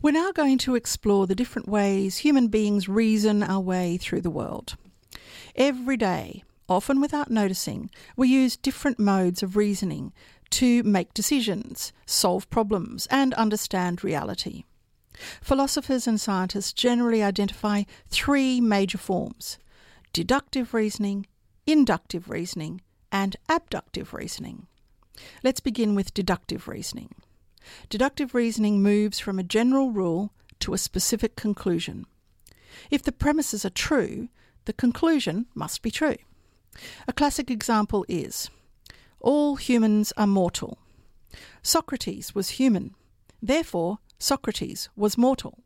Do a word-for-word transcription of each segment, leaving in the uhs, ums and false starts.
We're now going to explore the different ways human beings reason our way through the world. Every day, often without noticing, we use different modes of reasoning to make decisions, solve problems, and understand reality. Philosophers and scientists generally identify three major forms: deductive reasoning, inductive reasoning, and abductive reasoning. Let's begin with deductive reasoning. Deductive reasoning moves from a general rule to a specific conclusion. If the premises are true, the conclusion must be true. A classic example is, all humans are mortal. Socrates was human. Therefore, Socrates was mortal.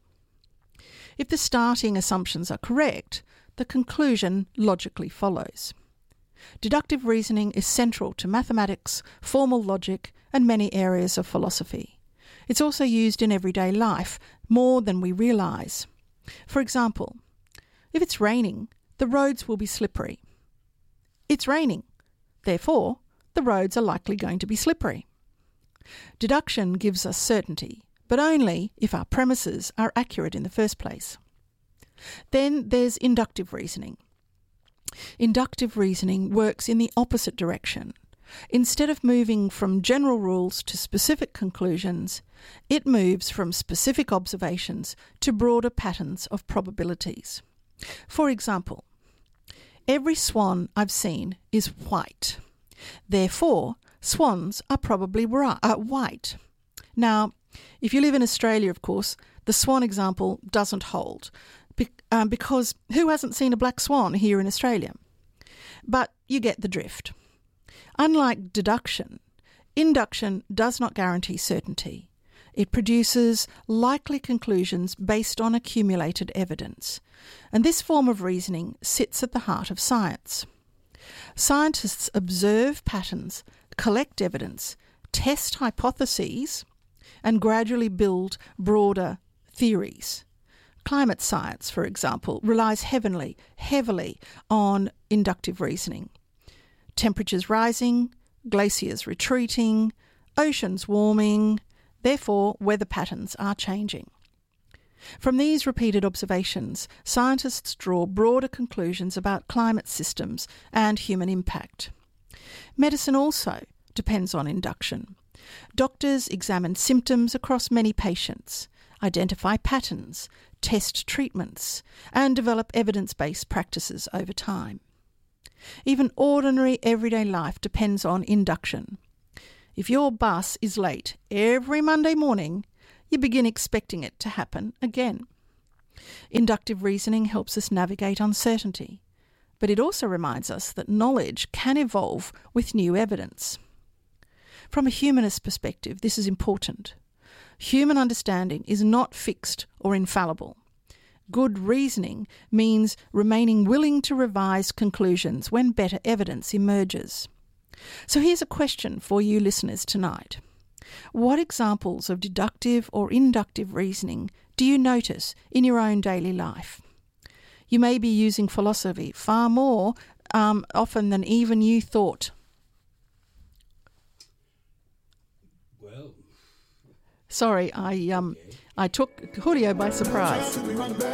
If the starting assumptions are correct, the conclusion logically follows. Deductive reasoning is central to mathematics, formal logic, and many areas of philosophy. It's also used in everyday life more than we realise. For example, if it's raining, the roads will be slippery. It's raining. Therefore, the roads are likely going to be slippery. Deduction gives us certainty, but only if our premises are accurate in the first place. Then there's inductive reasoning. Inductive reasoning works in the opposite direction. Instead of moving from general rules to specific conclusions, it moves from specific observations to broader patterns of probabilities. For example, every swan I've seen is white. Therefore, swans are probably uh, white. Now, if you live in Australia, of course, the swan example doesn't hold, be- um, because who hasn't seen a black swan here in Australia? But you get the drift. Unlike deduction, induction does not guarantee certainty. It produces likely conclusions based on accumulated evidence, and this form of reasoning sits at the heart of science. Scientists observe patterns, collect evidence, test hypotheses, and gradually build broader theories. Climate science, for example, relies heavily, heavily on inductive reasoning. Temperatures rising, glaciers retreating, oceans warming, therefore weather patterns are changing. From these repeated observations, scientists draw broader conclusions about climate systems and human impact. Medicine also depends on induction. Doctors examine symptoms across many patients, identify patterns, test treatments, and develop evidence-based practices over time. Even ordinary everyday life depends on induction. If your bus is late every Monday morning, you begin expecting it to happen again. Inductive reasoning helps us navigate uncertainty, but it also reminds us that knowledge can evolve with new evidence. From a humanist perspective, this is important. Human understanding is not fixed or infallible. Good reasoning means remaining willing to revise conclusions when better evidence emerges. So here's a question for you listeners tonight. What examples of deductive or inductive reasoning do you notice in your own daily life? You may be using philosophy far more um, often than even you thought. Well, Sorry, I um, okay. I took Julio by surprise.